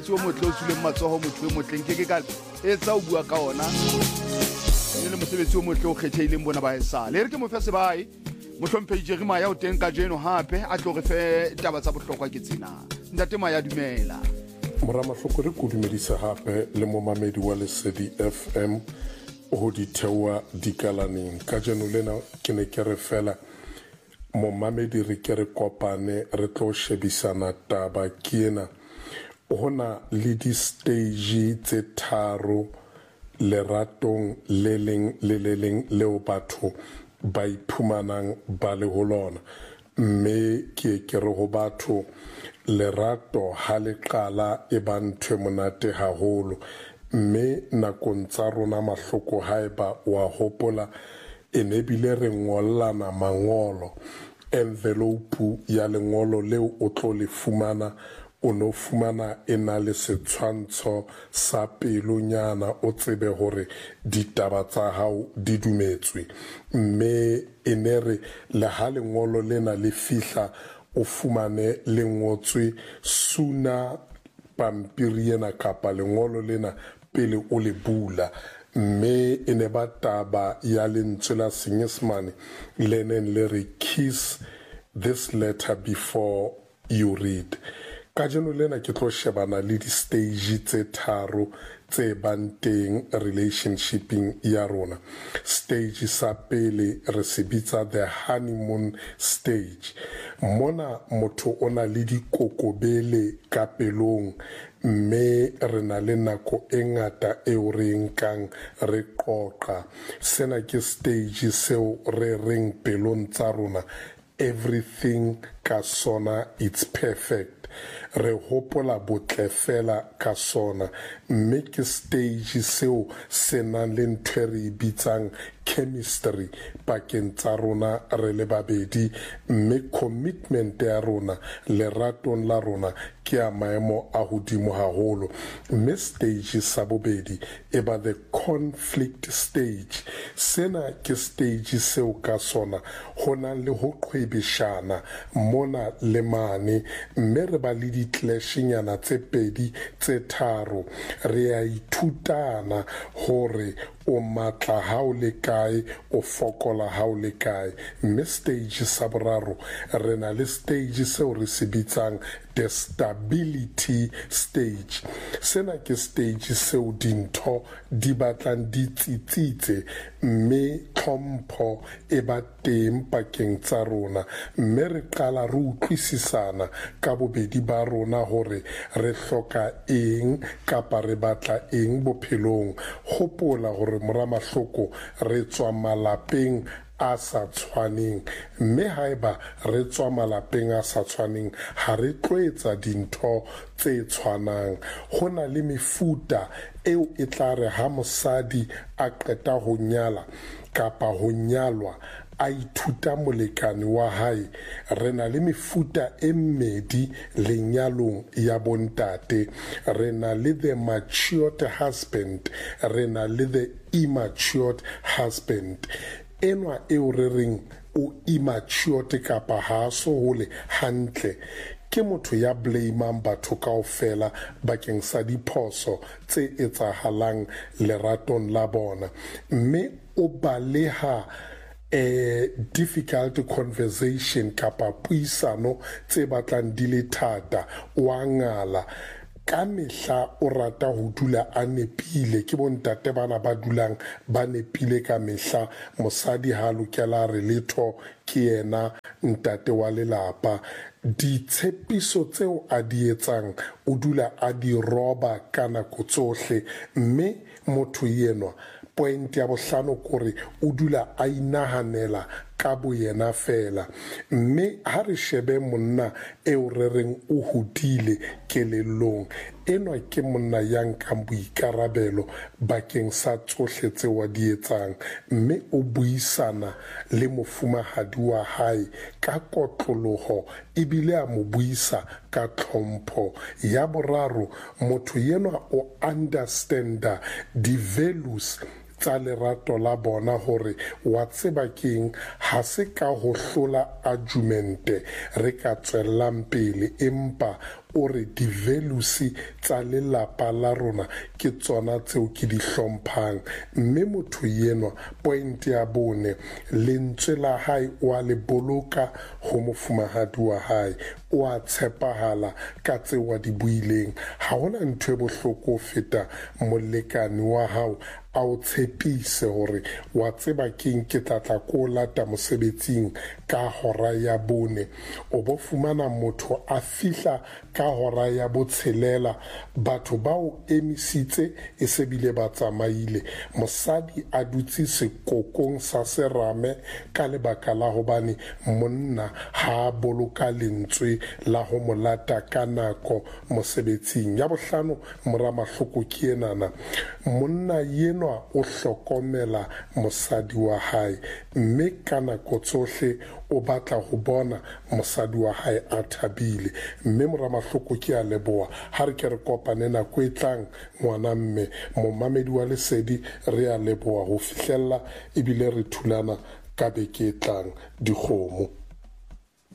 o motle o tsule matsoho motho e motleng ke ka etsa o bua ka ona le mosebetsi o motle o kgethehileng bona ba esale re ke mo fe sebai mohlomphehi Jeremiah o teng ka jeno hape a tlo re fe taba tsa bohlokwa ke tsena ntate Maya dumela Moramahloko re kudumedisa hape le momamedi wa Lesedi FM o di thewa dikalaneng ka jeno lena ke ne ke re fela momamedi re ke re kopane re tlo shebisana taba kiena hona le di stage tse tharo leratong le leng leo batho ba iphumanang ba le ho lona mme ke re ho batho lerato ha le qala e ba ntwe monate haholo mme nakong tsa rona mahloko haeba wa hopola ene bile re ngollana mangolo envelope ya lengolo leo o tlo le fumana o no fumana ena le setshwantsho sa pelonyana o tsebe hore ditaba tsa hao di dumetswe mme ene re le ha lengolo lena le fihla o fumane le ngotswe suna pampiri ena kapa lengolo lena pele o le bula mme ene ba taba ya lentswe la Senyesemane lenen le re kiss this letter before you read ka jeno lena ke tlo shebana le di stage tse tharo tse banteng relationshiping ya rona stage sa pele re se bitsa the honeymoon stage mona motho ona le dikokobele ka pelong mme re na le nako e ngata e o re nkang re qoqa sena ke stage seo re reng pelong tsa rona everything ka sona it's perfect re hopola botle fela ka sona mme ke stage seo se nang le ntho re bitsang chemistry pakeng tsa rona re le babedi mme commitment ya rona leratong la rona ke a maemo a hodimo haholo mme stage sa bobedi e ba the conflict stage sena ke stage seo ka sona hona le ho qhwebeshana mona le mane mme re ba le ditleshinyana tse pedi tse tharo re a ithutana hore o matla ha o le kae o fokola ha o le kae mme stage sa boraro re na le stage seo re se bitsang the stability stage sena ke stage seo dintho di batlang di tsitsitse mme tlhompho e ba teng pakeng tsa rona mme re qala re utlwisisana ka bobedi ba rona hore re hloka eng kapa re batla eng bophelong hopola hore moramahloko re tswa malapeng a sa tshwaneng mme haeba re tswa malapeng a sa tshwaneng ha re tloetsa dintho tse tshwanang hona le mefuta eo e tla re ha mosadi a qeta ho nyala kapa ho nyalwa a ithuta molekane wa hae re na le mefuta e mmedi lenyalong ya bontate re na le the matured husband re na le the immature husband enwa eo re reng o immature kapa ha so hole hantle ke motho ya blameang batho kaofela bakeng sa diphoso tse etsahalang leratong la bona mme o baleha difficult conversation kapa puisano tse batlang di le thata wa ngala ka mehla o rata ho dula a nepile ke bontate bana ba dulang ba nepile ka mehla mosadi ha lokela re letho ke yena ntate wa lelapa ditshepiso tseo a di etsang o dula a di roba ka nako tsohle mme motho yenwa point ya bohlano kore o dula a inahanela ka boyena fela mme ha re shebe monna eo re reng o hodile kelellong enwa ke monna ya nkang boikarabelo bakeng sa tsohle tseo a di etsang mme o buisana le mofumahadi wa hae ka kotloloho ebile a mo buisa ka tlhompho ya boraro motho yenwa o understanda the values tsa lerato la bona hore wa tseba keng ha se ka ho hlola argumente re ka tswellang pele empa o re di-values tsa lelapa la rona ke tsona tseo ke di hlomphang, mme motho yenwa point ya bone lentswe la hae wa le boloka ho mofumahadi wa hae, o a tshepahala ka tseo wa di buileng. Ha hona ntho e bohloko feta molekane wa hao a o tshepise hore wa tseba keng ke tlatla ko lata mosebetsing ka hora ya 4, o bo fumana motho a fihla ka hora ya 6, batho ba o emisitse e se bile ba tsamaile, mosadi a dutse sekokong sa serame ka lebaka la hobane monna ha boloka lentswe la ho molata ka nako mosebetsing. Ya bohlano mora mahloko ke enana, monna yenwa o hlokomela mosadi wa hae, mme ka nako tsohle o batla ho bona mosadi wa hae a thabile. Mme mora mahloko ke a leboha ha re ke re kopane nako e tlang ngwana mme momamedi wa Lesedi, re a leboha ho fihlella ebile re thulana ka beke e tlang. Dikgomo.